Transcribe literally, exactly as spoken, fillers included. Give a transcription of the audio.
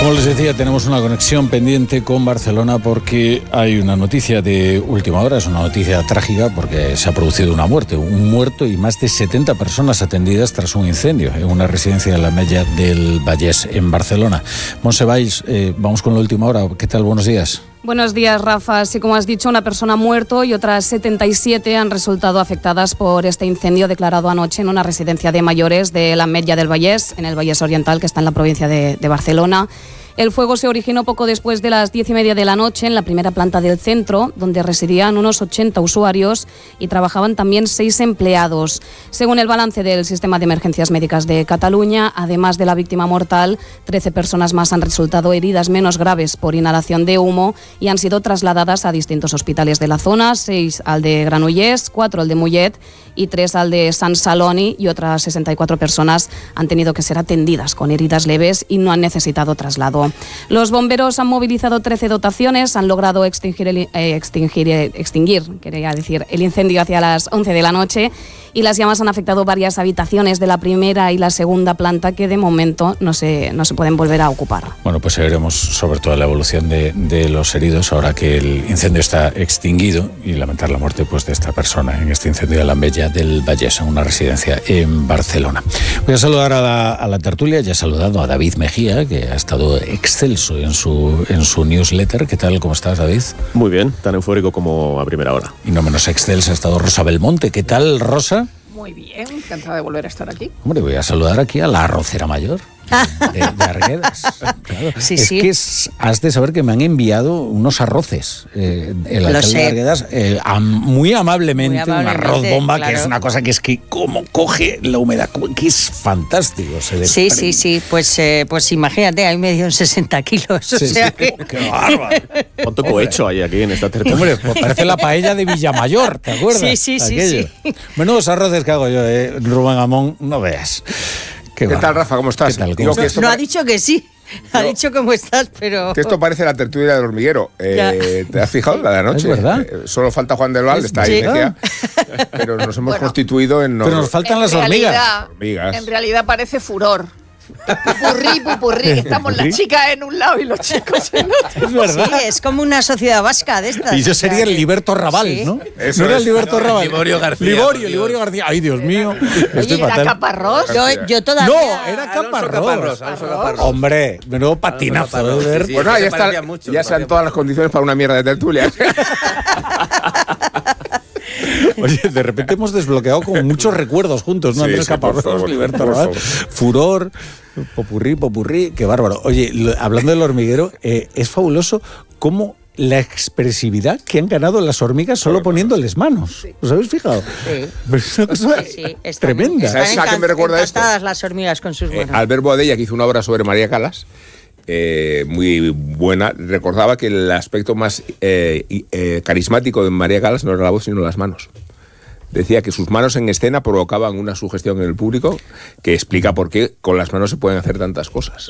Como les decía, tenemos una conexión pendiente con Barcelona porque hay una noticia de última hora, es una noticia trágica porque se ha producido una muerte, un muerto y más de setenta personas atendidas tras un incendio en una residencia de la Ametlla del Vallès, en Barcelona. Montse Valls, eh, vamos con la última hora. ¿Qué tal? Buenos días. Buenos días, Rafa. Así como has dicho, una persona ha muerto y otras setenta y siete han resultado afectadas por este incendio declarado anoche en una residencia de mayores de la Ametlla del Vallès, en el Vallès Oriental, que está en la provincia de, de Barcelona. El fuego se originó poco después de las diez y media de la noche en la primera planta del centro, donde residían unos ochenta usuarios y trabajaban también seis empleados. Según el balance del Sistema de Emergencias Médicas de Cataluña, además de la víctima mortal, trece personas más han resultado heridas menos graves por inhalación de humo y han sido trasladadas a distintos hospitales de la zona, seis al de Granollers, cuatro al de Mollet y tres al de Sant Celoni, y otras sesenta y cuatro personas han tenido que ser atendidas con heridas leves y no han necesitado traslado. Los bomberos han movilizado trece dotaciones, han logrado extinguir, el, eh, extinguir, eh, extinguir quería decir, el incendio hacia las once de la noche, y las llamas han afectado varias habitaciones de la primera y la segunda planta que de momento no se, no se pueden volver a ocupar. Bueno, pues veremos sobre todo la evolución de, de los heridos ahora que el incendio está extinguido, y lamentar la muerte pues de esta persona en este incendio de la Ametlla del Vallès, en una residencia en Barcelona. Voy a saludar a la, a la tertulia. Ya he saludado a David Mejía, que ha estado excelso en su, en su newsletter. ¿Qué tal? ¿Cómo estás, David? Muy bien, tan eufórico como a primera hora. Y no menos excelsa ha estado Rosa Belmonte. ¿Qué tal, Rosa? Muy bien, encantada de volver a estar aquí. Hombre, voy a saludar aquí a la arrocera mayor de, de Arguedas. Claro. Sí, es sí. que es, has de saber que me han enviado unos arroces. Eh, el Lo alcalde sé. de Arguedas, eh, am, muy, amablemente, Muy amablemente, un arroz bomba, claro. que es una cosa que es que como coge la humedad, que es fantástico. Se Sí, desprende. sí, sí, pues, eh, pues imagínate, hay medio en sesenta kilos. Sí, o sea sí. que... ¡Qué bárbaro! ¿Cuánto cohecho hay aquí en esta tertulia? Hombre, pues parece la paella de Villamayor, ¿te acuerdas? Sí, sí, sí, Aquello. sí. Menudos arroces que hago yo, eh, Rubén Amón, no veas. Qué, ¿Qué bárbaro. tal, Rafa? ¿Cómo estás? ¿Qué tal? ¿Cómo Digo estás? que esto No ha pare- dicho que sí, ha No. dicho cómo estás, pero... que esto parece la tertulia del hormiguero. Eh, ¿Te has fijado? La de anoche. Es verdad. Eh, solo falta Juan del Val, Es está ahí, verdad. Mejía. Pero nos hemos Bueno. constituido en... Pero nos faltan En las realidad, hormigas. Hormigas. En realidad parece furor. Pupurrí, pupurrí. Estamos las chicas en un lado y los chicos en otro. Es verdad. Sí, es como una sociedad vasca de estas. Y yo o sea sería el que- Liberto Raval, Sí. ¿no? Eso ¿No era es. el Liberto No, Raval? Liborio García, Liborio, por Dios. Liborio García. Ay, Dios mío. Estoy Oye, ¿era fatal. Caparrós? Yo, yo todavía... No, era Alonso Caparrós. Caparrós, Alonso Caparrós. Hombre, menudo patinazo Caparrós, de ver. sí, sí. Pues nada, se ya, parecía está, mucho, ya se sean parecía todas las condiciones para una mierda de tertulia. Oye, de repente hemos desbloqueado como muchos recuerdos juntos, ¿no? Sí, Andrés sí, por Caparrós, favor, Liberto por Raval, favor. Furor, popurrí, popurrí, qué bárbaro. Oye, lo- hablando del hormiguero, eh, es fabuloso cómo la expresividad que han ganado las hormigas solo poniéndoles manos. ¿Os habéis fijado? Sí. Pero es una cosa Sí, sí, están- tremenda. están ¿Sabes a qué me encan- recuerda esto? encantadas las hormigas con sus Eh, buenas. Albert Boadella, que hizo una obra sobre María Calas, eh, muy buena, recordaba que el aspecto más eh, y- eh, carismático de María Calas no era la voz, sino las manos. Decía que sus manos en escena provocaban una sugestión en el público que explica por qué con las manos se pueden hacer tantas cosas.